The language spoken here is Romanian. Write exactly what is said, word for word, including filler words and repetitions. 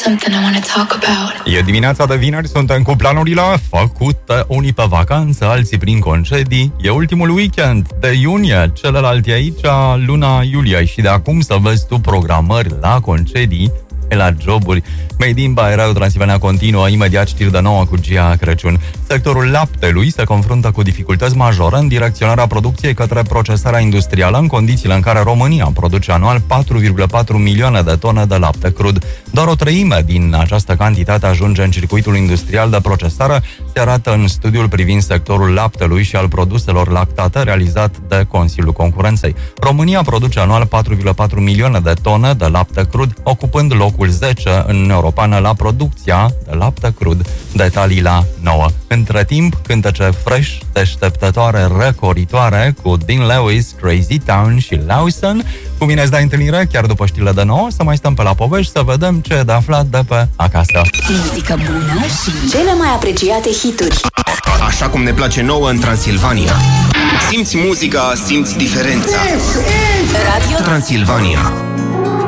something I want to talk about. E dimineața de vineri, suntem cu planurile făcute, unii pe vacanță, alții prin concedii. E ultimul weekend de iunie, celălalt e aici, luna iulie. Și de acum să vezi tu programări la concedii, la joburi. Made in by Radio Transilvania continuă, imediat știri de nouă cu Gia Crăciun. Sectorul laptelui se confruntă cu dificultăți majore în direcționarea producției către procesarea industrială, în condițiile în care România produce anual patru virgulă patru milioane de tone de lapte crud. Doar o treime din această cantitate ajunge în circuitul industrial de procesare, se arată în studiul privind sectorul laptelui și al produselor lactate realizat de Consiliul Concurenței. România produce anual patru virgulă patru milioane de tone de lapte crud, ocupând locul zece în Uniunea Europeană la producția de lapte crud. Detalii la nouă. Între timp, cântece fresh, deșteptătoare, răcoritoare cu Dean Lewis, Crazy Town și Lawson. Cu mine îți dai întâlnire chiar după știrile de nouă, să mai stăm pe la povești, să vedem ce e de aflat de pe acasă. Muzică bună și cele mai apreciate hituri. Așa cum ne place nouă în Transilvania. Simți muzica, simți diferența. Radio Transilvania.